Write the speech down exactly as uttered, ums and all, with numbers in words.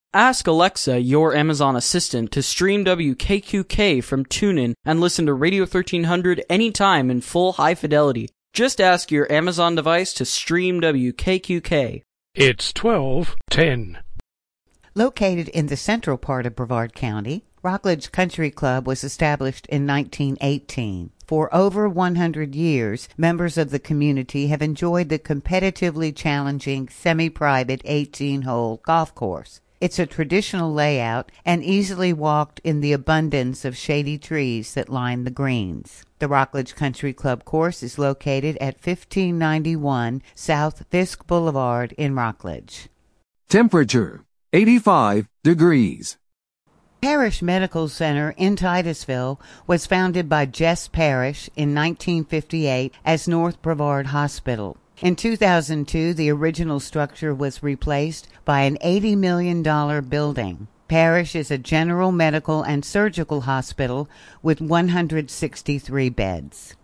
Ask Alexa, your Amazon assistant, to stream W K Q K from TuneIn and listen to Radio thirteen hundred anytime in full high fidelity. Just ask your Amazon device to stream W K Q K. It's twelve ten. Located in the central part of Brevard County, Rockledge Country Club was established in nineteen eighteen. For over one hundred years, members of the community have enjoyed the competitively challenging semi-private eighteen-hole golf course. It's a traditional layout and easily walked in the abundance of shady trees that line the greens. The Rockledge Country Club course is located at fifteen ninety-one South Fisk Boulevard in Rockledge. Temperature, eighty-five degrees. Parrish Medical Center in Titusville was founded by Jess Parrish in nineteen fifty-eight as North Brevard Hospital. In two thousand two, the original structure was replaced by an eighty million dollars building. Parrish is a general medical and surgical hospital with one hundred sixty-three beds.